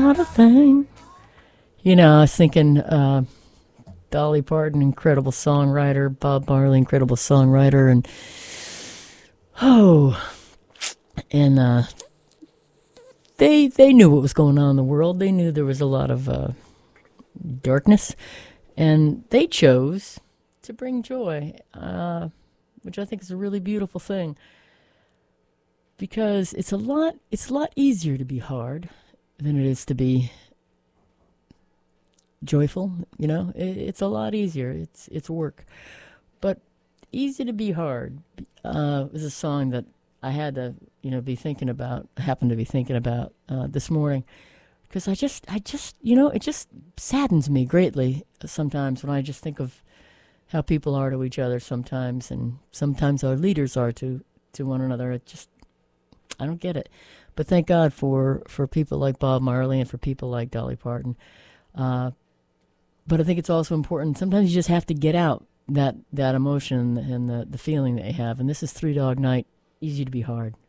not a thing. You know, I was thinking Dolly Parton, incredible songwriter, Bob Marley, incredible songwriter, and oh, and they knew what was going on in the world. They knew there was a lot of darkness, and they chose to bring joy, which I think is a really beautiful thing. Because it's a lot easier to be hard than it is to be joyful. You know, it's a lot easier. It's work, but easy to be hard. Was a song that I had to be thinking about. Happened to be thinking about this morning because I just it just saddens me greatly sometimes when I just think of how people are to each other sometimes, and sometimes our leaders are to one another. I don't get it. But thank God for people like Bob Marley and for people like Dolly Parton. But I think it's also important. Sometimes you just have to get out that emotion and the feeling that you have. And this is Three Dog Night, Easy to Be Hard.